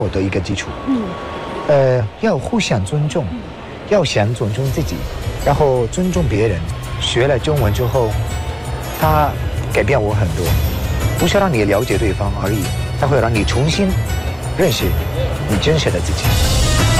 我的一个基础。要互相尊重，要先尊重自己，然后尊重别人。学了中文之后，它改变我很多，不是让你了解对方而已，它会让你重新认识你真实的自己。